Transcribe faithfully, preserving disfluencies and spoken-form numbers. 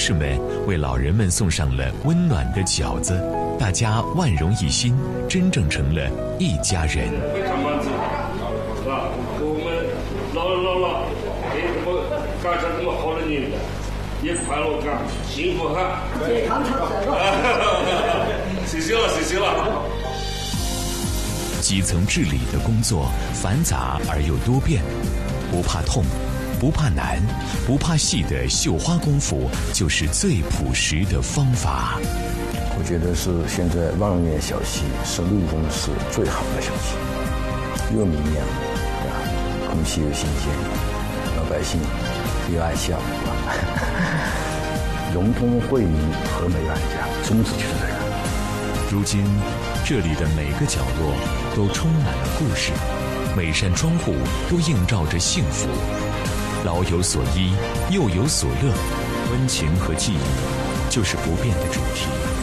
士们为老人们送上了温暖的饺子，大家万荣一心，真正成了一家人。 非常满足，是吧？给我们老了老了，给我们干上这么好的年代，也快乐干，幸福哈！健康长寿。谢谢了，谢谢了。 基层治理的工作繁杂而又多变，不怕痛，不怕难，不怕细的绣花功夫就是最朴实的方法。 我觉得是现在望月小戏是陆丰市最好的小戏，又明亮，对吧？空气又新鲜，老百姓又爱笑，融通惠民，和美万家，宗旨就是这个。 如今，这里的每个角落都充满了故事，每扇窗户都映照着幸福。老有所依，幼有所乐，温情和记忆，就是不变的主题。